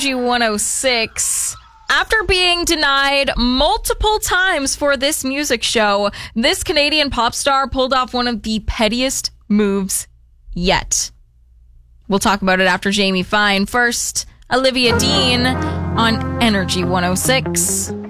Energy 106. After being denied multiple times for this music show, this Canadian pop star pulled off one of the pettiest moves yet. We'll talk about it after Jamie Fine. First, Olivia Dean on Energy 106.